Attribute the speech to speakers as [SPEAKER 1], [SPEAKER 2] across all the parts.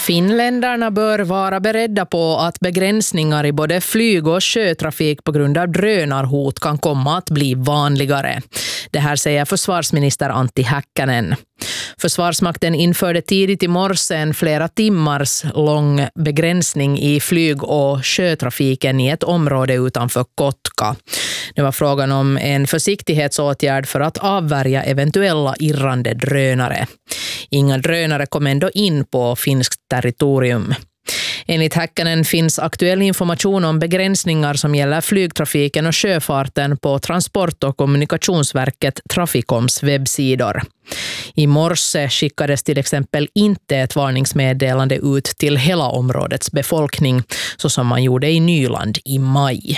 [SPEAKER 1] Finländarna bör vara beredda på att begränsningar i både flyg- och sjötrafik på grund av drönarhot kan komma att bli vanligare. Det här säger försvarsminister Antti Häkkänen. Försvarsmakten införde tidigt i morse en flera timmars lång begränsning i flyg- och sjötrafiken i ett område utanför Kotka. Det var frågan om en försiktighetsåtgärd för att avvärja eventuella irrande drönare. Inga drönare kom ändå in på finskt territorium. Enligt Häkkänen finns aktuell information om begränsningar som gäller flygtrafiken och sjöfarten på Transport- och kommunikationsverket Traficoms webbsidor. I morse skickades till exempel inte ett varningsmeddelande ut till hela områdets befolkning, så som man gjorde i Nyland i maj.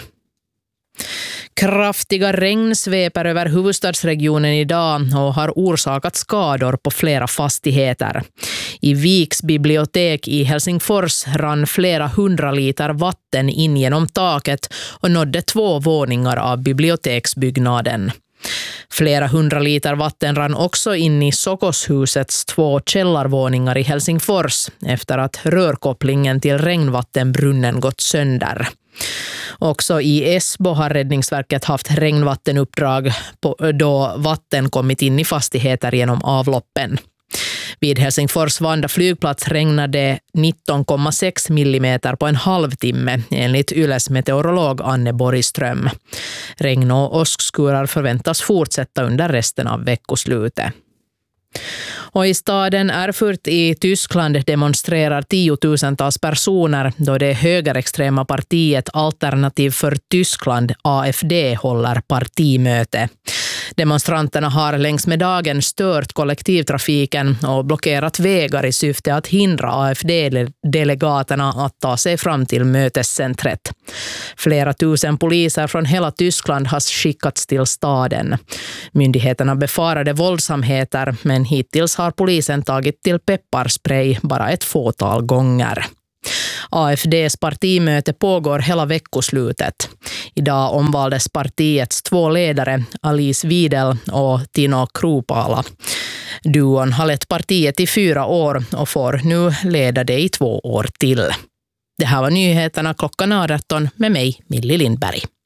[SPEAKER 1] Kraftiga regn sveper över huvudstadsregionen idag och har orsakat skador på flera fastigheter. I Viks bibliotek i Helsingfors rann flera 100 liter vatten in genom taket och nådde 2 våningar av biblioteksbyggnaden. Flera 100 liter vatten rann också in i Sokoshusets 2 källarvåningar i Helsingfors efter att rörkopplingen till regnvattenbrunnen gått sönder. Också i Esbo har Räddningsverket haft regnvattenuppdrag då vatten kommit in i fastigheter genom avloppen. Vid Helsingfors Vanda flygplats regnade 19,6 millimeter på en halvtimme enligt Yles meteorolog Anne Borgström. Regn- och åskskurar förväntas fortsätta under resten av veckoslutet. Och i staden Erfurt i Tyskland demonstrerar 10 000-tals personer då det högerextrema partiet Alternativ för Tyskland, AfD, håller partimöte. Demonstranterna har längs med dagen stört kollektivtrafiken och blockerat vägar i syfte att hindra AfD-delegaterna att ta sig fram till mötescentret. Flera tusen poliser från hela Tyskland har skickats till staden. Myndigheterna befarade våldsamheter, men hittills har polisen tagit till pepparspray bara ett fåtal gånger. AfDs partimöte pågår hela veckoslutet. Idag omvaldes partiets 2 ledare, Alice Widel och Tino Kruupala. Duon har lett partiet i 4 år och får nu leda det i 2 år till. Det här var nyheterna klockan 18 med mig, Milli Lindberg.